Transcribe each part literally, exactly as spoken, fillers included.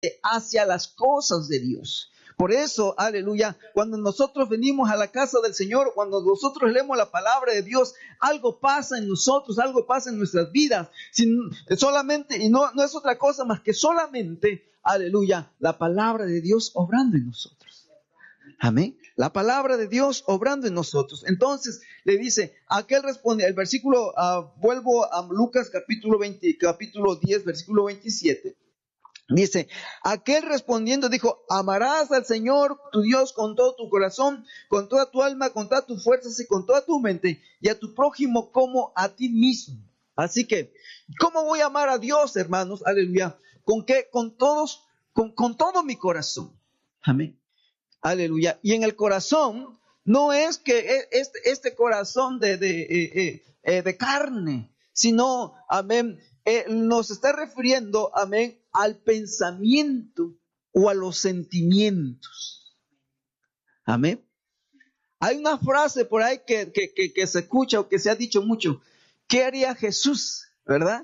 hacia las cosas de Dios. Por eso, aleluya, cuando nosotros venimos a la casa del Señor, cuando nosotros leemos la palabra de Dios, algo pasa en nosotros, algo pasa en nuestras vidas. Sin, solamente, y no, no es otra cosa más que solamente, aleluya, la palabra de Dios obrando en nosotros. Amén. La palabra de Dios obrando en nosotros. Entonces le dice, aquel responde, el versículo, uh, vuelvo a Lucas capítulo veinte, capítulo diez, versículo veintisiete. Dice, aquel respondiendo dijo, amarás al Señor tu Dios con todo tu corazón, con toda tu alma, con todas tus fuerzas y con toda tu mente, y a tu prójimo como a ti mismo. Así que, ¿cómo voy a amar a Dios, hermanos? Aleluya. ¿Con qué? Con todos, con, con todo mi corazón. Amén. Aleluya. Y en el corazón, no es que este, este corazón de, de, eh, eh, de carne, sino, amén, eh, nos está refiriendo, amén, al pensamiento o a los sentimientos. Amén. Hay una frase por ahí que, que, que, que se escucha o que se ha dicho mucho. ¿Qué haría Jesús? ¿Verdad?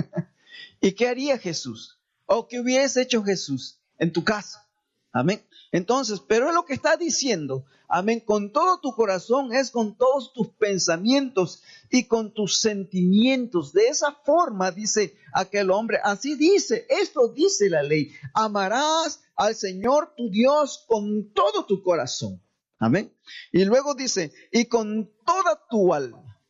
¿Y qué haría Jesús? ¿O qué hubiese hecho Jesús en tu casa? Amén. Entonces, pero es lo que está diciendo, amén, con todo tu corazón, es con todos tus pensamientos y con tus sentimientos. De esa forma, dice aquel hombre, así dice, esto dice la ley, amarás al Señor tu Dios con todo tu corazón. Amén. Y luego dice, y con toda tu alma.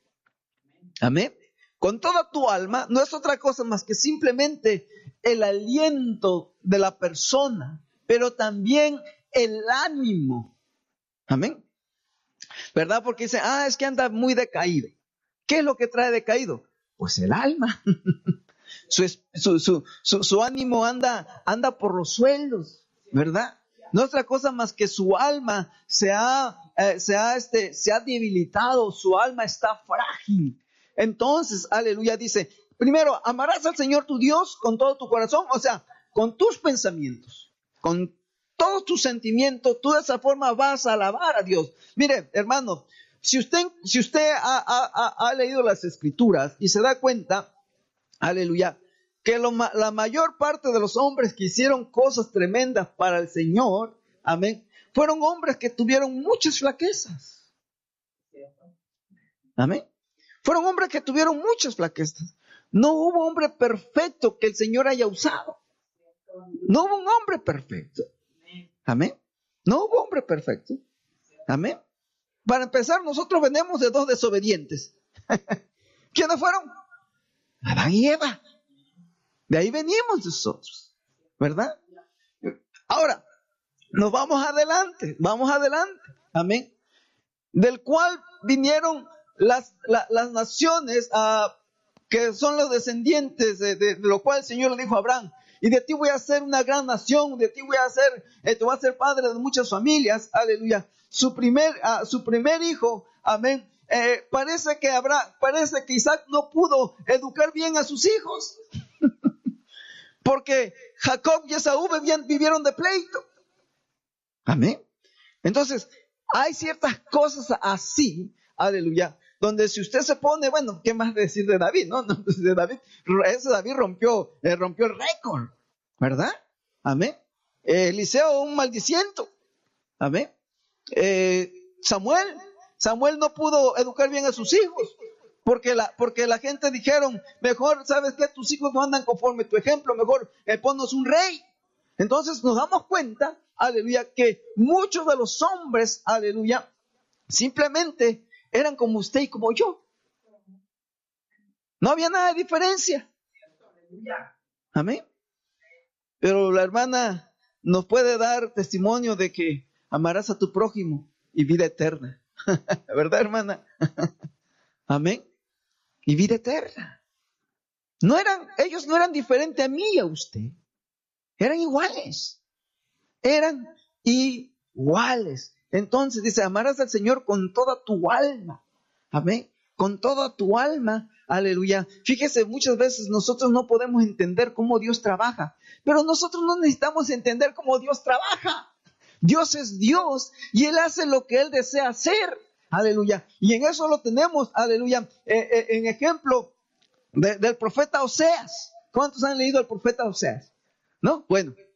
Amén. Con toda tu alma no es otra cosa más que simplemente el aliento de la persona, pero también el ánimo. Amén. ¿Verdad? Porque dice, ah, es que anda muy decaído. ¿Qué es lo que trae decaído? Pues el alma. su, su, su, su, su ánimo anda, anda por los suelos, ¿verdad? No es otra cosa más que su alma se ha, eh, se ha, este, se ha debilitado, su alma está frágil. Entonces, aleluya, dice, primero, amarás al Señor tu Dios con todo tu corazón, o sea, con tus pensamientos. Con todos tus sentimientos, tú de esa forma vas a alabar a Dios. Mire, hermano, si usted, si usted ha, ha, ha leído las Escrituras y se da cuenta, aleluya, que lo, la mayor parte de los hombres que hicieron cosas tremendas para el Señor, amén, fueron hombres que tuvieron muchas flaquezas. Amén. Fueron hombres que tuvieron muchas flaquezas. No hubo hombre perfecto que el Señor haya usado. No hubo un hombre perfecto. Amén. No hubo hombre perfecto. Amén. Para empezar, nosotros venimos de dos desobedientes. ¿Quiénes fueron? Adán y Eva. De ahí venimos nosotros. ¿Verdad? Ahora, nos vamos adelante. Vamos adelante. Amén. Del cual vinieron las, la, las naciones uh, que son los descendientes de, de, de lo cual el Señor le dijo a Abraham. Y de ti voy a hacer una gran nación, de ti voy a hacer, eh, te voy a hacer padre de muchas familias, aleluya. Su primer, uh, su primer hijo, amén, eh, parece que habrá, parece que Isaac no pudo educar bien a sus hijos, porque Jacob y Esaú vivieron de pleito, amén. Entonces, hay ciertas cosas así, aleluya, donde si usted se pone, bueno, ¿qué más decir de David? No, no, de David, ese David rompió, eh, rompió el récord, ¿verdad? Amén. Eh, Eliseo, un maldiciento, amén. Eh, Samuel, Samuel no pudo educar bien a sus hijos, porque la, porque la gente dijeron, mejor, ¿sabes qué? Tus hijos no andan conforme tu ejemplo, mejor eh, ponnos un rey. Entonces nos damos cuenta, aleluya, que muchos de los hombres, aleluya, simplemente eran como usted y como yo. No había nada de diferencia. Amén. Pero la hermana nos puede dar testimonio de que amarás a tu prójimo y vida eterna. ¿Verdad, hermana? Amén. Y vida eterna. No eran, ellos no eran diferentes a mí y a usted. Eran iguales. Eran iguales. Entonces dice, amarás al Señor con toda tu alma. Amén. Con toda tu alma. Aleluya. Fíjese, muchas veces nosotros no podemos entender cómo Dios trabaja. Pero nosotros no necesitamos entender cómo Dios trabaja. Dios es Dios y Él hace lo que Él desea hacer. Aleluya. Y en eso lo tenemos, aleluya, eh, eh, en ejemplo de, del profeta Oseas. ¿Cuántos han leído al profeta Oseas? ¿No? Bueno.